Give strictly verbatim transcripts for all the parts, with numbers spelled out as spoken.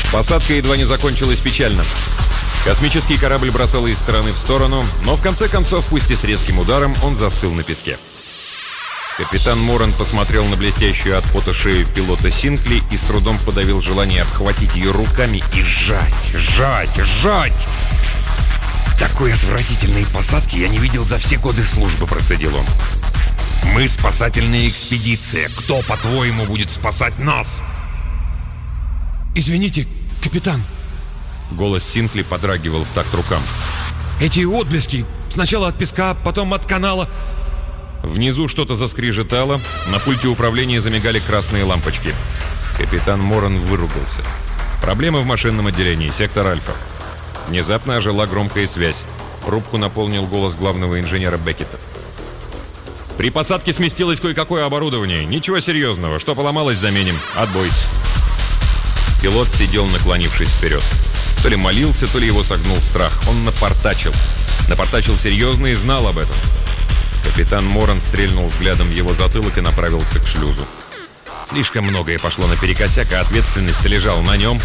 Посадка едва не закончилась печально. Космический корабль бросало из стороны в сторону, но в конце концов, пусть и с резким ударом, он застыл на песке. Капитан Моран посмотрел на блестящую от пота шею пилота Синкли и с трудом подавил желание обхватить ее руками и сжать, сжать, сжать. «Такой отвратительной посадки я не видел за все годы службы», — процедил он. «Мы спасательная экспедиция. Кто, по-твоему, будет спасать нас?» «Извините, капитан». Голос Синкли подрагивал в такт рукам. «Эти отблески. Сначала от песка, потом от канала». Внизу что-то заскрежетало, на пульте управления замигали красные лампочки. Капитан Моран выругался. Проблема в машинном отделении, сектор Альфа. Внезапно ожила громкая связь. Рубку наполнил голос главного инженера Беккета. «При посадке сместилось кое-какое оборудование. Ничего серьезного. Что поломалось, заменим. Отбой». Пилот сидел, наклонившись вперед. То ли молился, то ли его согнул страх. Он напортачил. Напортачил серьезно и знал об этом. Капитан Моран стрельнул взглядом в его затылок и направился к шлюзу. Слишком многое пошло наперекосяк, а ответственность лежала на нем.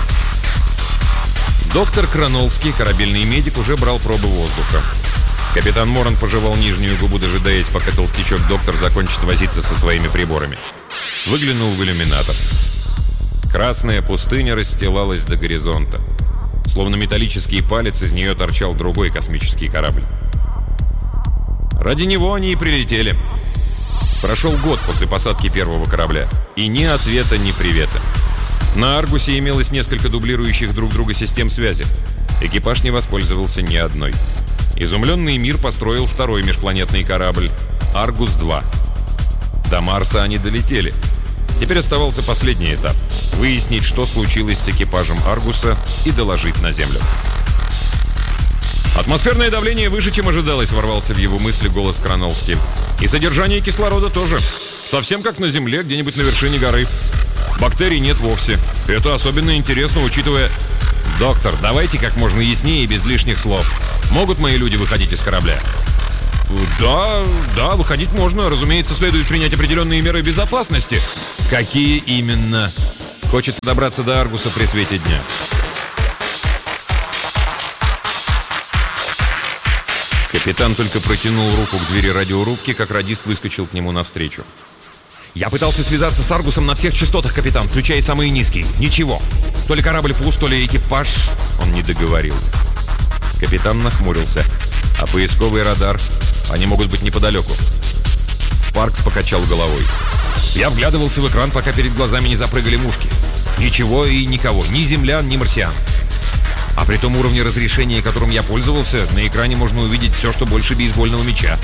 Доктор Кранолский, корабельный медик, уже брал пробы воздуха. Капитан Моран пожевал нижнюю губу, дожидаясь, пока толстячок-доктор закончит возиться со своими приборами. Выглянул в иллюминатор. Красная пустыня расстилалась до горизонта. Словно металлический палец, из нее торчал другой космический корабль. Ради него они и прилетели. Прошел год после посадки первого корабля. И ни ответа, ни привета. На Аргусе имелось несколько дублирующих друг друга систем связи. Экипаж не воспользовался ни одной. Изумленный мир построил второй межпланетный корабль «Аргус-два». До Марса они долетели. Теперь оставался последний этап – выяснить, что случилось с экипажем Аргуса, и доложить на Землю. «Атмосферное давление выше, чем ожидалось», — ворвался в его мысли голос Кранолски. «И содержание кислорода тоже. Совсем как на Земле, где-нибудь на вершине горы. Бактерий нет вовсе. Это особенно интересно, учитывая...» «Доктор, давайте как можно яснее и без лишних слов. Могут мои люди выходить из корабля?» «Да, да, выходить можно. Разумеется, следует принять определенные меры безопасности». «Какие именно?» «Хочется добраться до Аргуса при свете дня». Капитан только протянул руку к двери радиорубки, как радист выскочил к нему навстречу. «Я пытался связаться с Аргусом на всех частотах, капитан, включая самые низкие. Ничего. То ли корабль пуст, то ли экипаж...» Он не договорил. Капитан нахмурился. «А поисковый радар? Они могут быть неподалеку». Спаркс покачал головой. «Я вглядывался в экран, пока перед глазами не запрыгали мушки. Ничего и никого. Ни землян, ни марсиан. А при том уровне разрешения, которым я пользовался, на экране можно увидеть все, что больше бейсбольного мяча».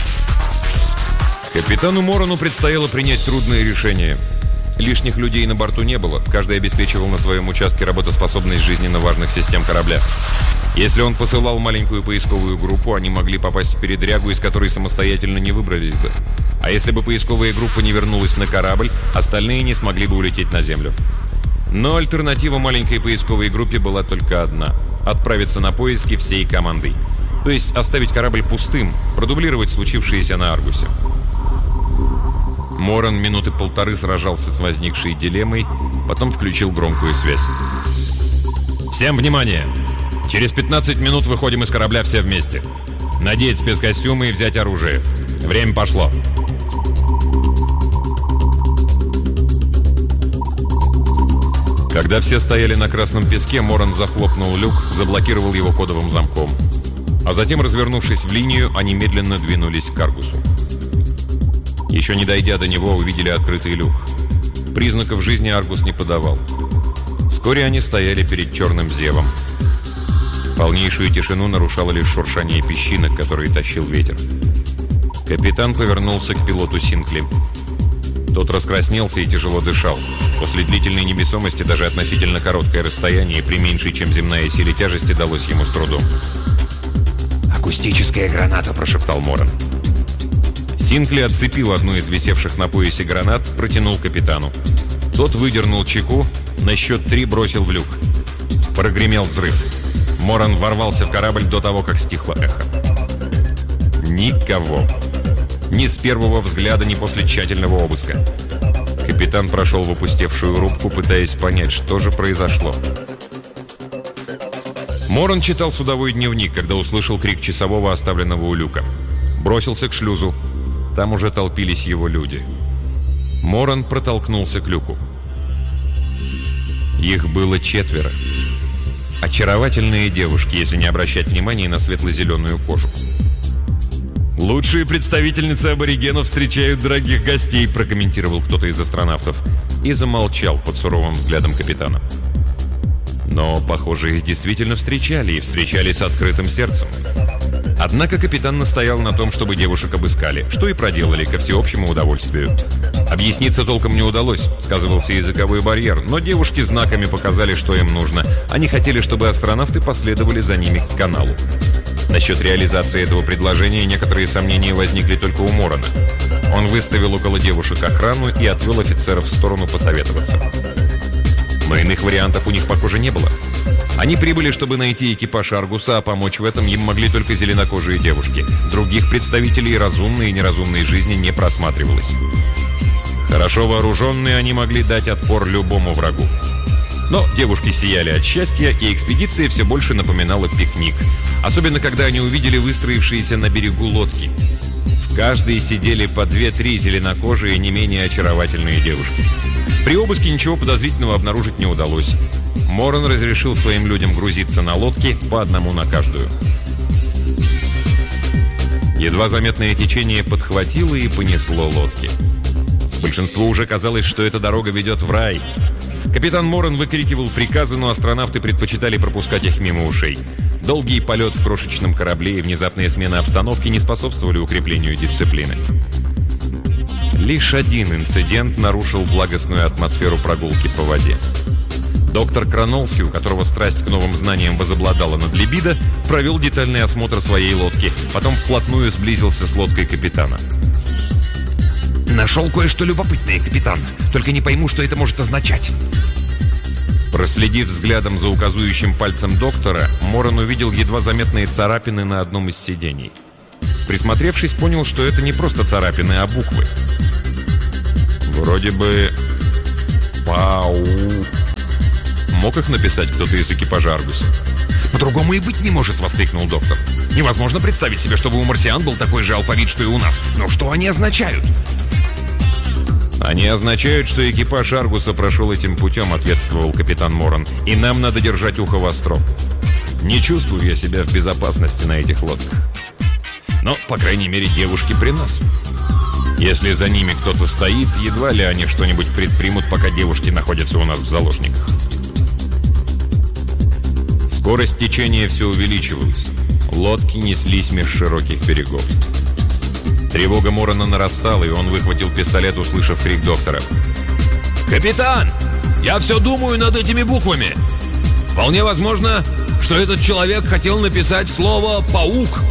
Капитану Морану предстояло принять трудное решение. Лишних людей на борту не было. Каждый обеспечивал на своем участке работоспособность жизненно важных систем корабля. Если он посылал маленькую поисковую группу, они могли попасть в передрягу, из которой самостоятельно не выбрались бы. А если бы поисковая группа не вернулась на корабль, остальные не смогли бы улететь на Землю. Но альтернатива маленькой поисковой группе была только одна – отправиться на поиски всей командой. То есть оставить корабль пустым, продублировать случившееся на Аргусе. Моран минуты полторы сражался с возникшей дилеммой, потом включил громкую связь. «Всем внимание! Через пятнадцать минут выходим из корабля все вместе. Надеть спецкостюмы и взять оружие. Время пошло». Когда все стояли на красном песке, Моран захлопнул люк, заблокировал его кодовым замком. А затем, развернувшись в линию, они медленно двинулись к Аргусу. Еще не дойдя до него, увидели открытый люк. Признаков жизни Аргус не подавал. Вскоре они стояли перед черным зевом. Полнейшую тишину нарушало лишь шуршание песчинок, которые тащил ветер. Капитан повернулся к пилоту Синкли. Тот раскраснелся и тяжело дышал. После длительной невесомости даже относительно короткое расстояние при меньшей, чем земная силе тяжести, далось ему с трудом. «Акустическая граната», — прошептал Моран. Синкли отцепил одну из висевших на поясе гранат, протянул капитану. Тот выдернул чеку, на счет три бросил в люк. Прогремел взрыв. Моран ворвался в корабль до того, как стихло эхо. Никого. Ни с первого взгляда, ни после тщательного обыска. Капитан прошел в опустевшую рубку, пытаясь понять, что же произошло. Моран читал судовой дневник, когда услышал крик часового, оставленного у люка. Бросился к шлюзу. Там уже толпились его люди. Моран протолкнулся к люку. Их было четверо. Очаровательные девушки, если не обращать внимания на светло-зеленую кожу. «Лучшие представительницы аборигенов встречают дорогих гостей», прокомментировал кто-то из астронавтов и замолчал под суровым взглядом капитана. Но, похоже, их действительно встречали, и встречали с открытым сердцем. Однако капитан настоял на том, чтобы девушек обыскали, что и проделали ко всеобщему удовольствию. Объясниться толком не удалось, сказывался языковой барьер, но девушки знаками показали, что им нужно. Они хотели, чтобы астронавты последовали за ними к каналу. Насчет реализации этого предложения некоторые сомнения возникли только у Морана. Он выставил около девушек охрану и отвел офицеров в сторону посоветоваться. Но иных вариантов у них, похоже, не было. Они прибыли, чтобы найти экипаж Аргуса, а помочь в этом им могли только зеленокожие девушки. Других представителей разумной и неразумной жизни не просматривалось. Хорошо вооруженные, они могли дать отпор любому врагу. Но девушки сияли от счастья, и экспедиция все больше напоминала пикник. Особенно, когда они увидели выстроившиеся на берегу лодки. В каждой сидели по две-три зеленокожие, не менее очаровательные девушки. При обыске ничего подозрительного обнаружить не удалось. Моран разрешил своим людям грузиться на лодки, по одному на каждую. Едва заметное течение подхватило и понесло лодки. Большинству уже казалось, что эта дорога ведет в рай. Капитан Моран выкрикивал приказы, но астронавты предпочитали пропускать их мимо ушей. Долгий полет в крошечном корабле и внезапная смена обстановки не способствовали укреплению дисциплины. Лишь один инцидент нарушил благостную атмосферу прогулки по воде. Доктор Кранолский, у которого страсть к новым знаниям возобладала над либидо, провел детальный осмотр своей лодки, потом вплотную сблизился с лодкой капитана. «Нашел кое-что любопытное, капитан. Только не пойму, что это может означать». Проследив взглядом за указующим пальцем доктора, Моран увидел едва заметные царапины на одном из сидений. Присмотревшись, понял, что это не просто царапины, а буквы. Вроде бы «Пау». Мог их написать кто-то из экипажа Аргуса? «По-другому и быть не может», — воскликнул доктор. «Невозможно представить себе, чтобы у марсиан был такой же алфавит, что и у нас. Но что они означают?» «Они означают, что экипаж Аргуса прошел этим путем», — ответствовал капитан Моран. «И нам надо держать ухо востро. Не чувствую я себя в безопасности на этих лодках. Но, по крайней мере, девушки при нас. Если за ними кто-то стоит, едва ли они что-нибудь предпримут, пока девушки находятся у нас в заложниках». Скорость течения все увеличивалась. Лодки неслись меж широких берегов. Тревога Морана нарастала, и он выхватил пистолет, услышав крик доктора. «Капитан, я все думаю над этими буквами. Вполне возможно, что этот человек хотел написать слово «паук».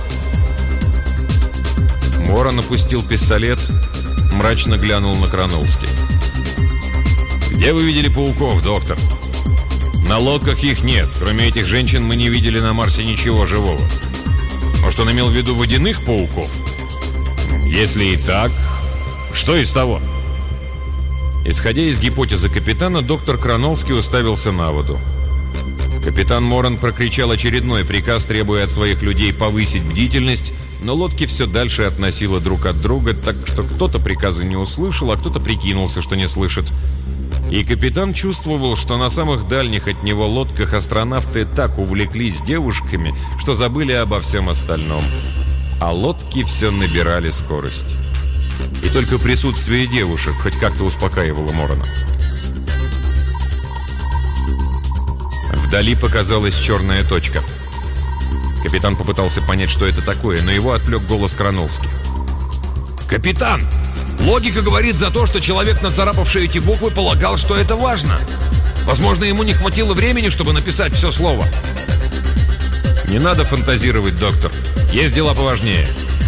Моран опустил пистолет, мрачно глянул на Кранолски. «Где вы видели пауков, доктор? На лодках их нет. Кроме этих женщин мы не видели на Марсе ничего живого. Может, он имел в виду водяных пауков? Если и так, что из того?» Исходя из гипотезы капитана, доктор Кранолский уставился на воду. Капитан Моран прокричал очередной приказ, требуя от своих людей повысить бдительность, но лодки все дальше относило друг от друга, так что кто-то приказа не услышал, а кто-то прикинулся, что не слышит. И капитан чувствовал, что на самых дальних от него лодках астронавты так увлеклись девушками, что забыли обо всем остальном. А лодки все набирали скорость. И только присутствие девушек хоть как-то успокаивало Морана. Вдали показалась черная точка. Капитан попытался понять, что это такое, но его отвлек голос Кранолски. «Капитан, логика говорит за то, что человек, нацарапавший эти буквы, полагал, что это важно. Возможно, ему не хватило времени, чтобы написать все слово». «Не надо фантазировать, доктор. Есть дела поважнее».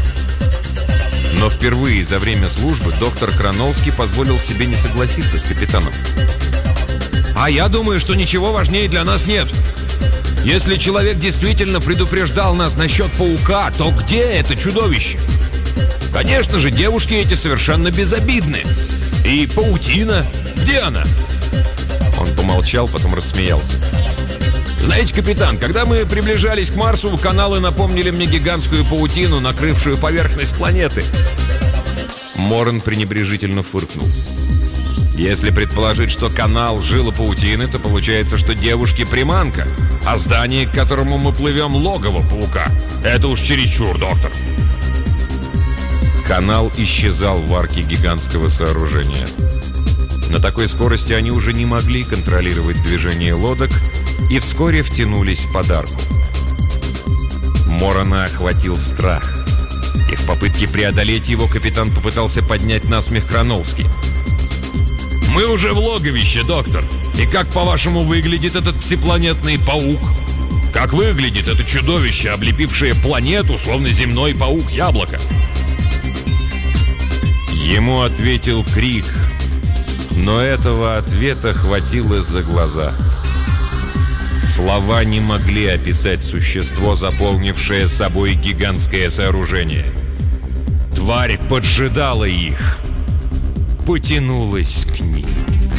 Но впервые за время службы доктор Кранолский позволил себе не согласиться с капитаном. «А я думаю, что ничего важнее для нас нет. Если человек действительно предупреждал нас насчет паука, то где это чудовище? Конечно же, девушки эти совершенно безобидны. И И паутина. Где она?» Он помолчал, потом рассмеялся. «Знаете, капитан, когда мы приближались к Марсу, каналы напомнили мне гигантскую паутину, накрывшую поверхность планеты». Моран пренебрежительно фыркнул. «Если предположить, что канал жила паутины, то получается, что девушки приманка, а здание, к которому мы плывем, логово паука. Это уж чересчур, доктор». Канал исчезал в арке гигантского сооружения. На такой скорости они уже не могли контролировать движение лодок и вскоре втянулись под арку. Морана охватил страх, и в попытке преодолеть его капитан попытался поднять насмех Кранолски. «Мы уже в логовище, доктор. И как, по-вашему, выглядит этот всепланетный паук? Как выглядит это чудовище, облепившее планету, словно земной паук-яблоко?» Ему ответил крик, но этого ответа хватило за глаза. Слова не могли описать существо, заполнившее собой гигантское сооружение. Тварь поджидала их, потянулась к ним.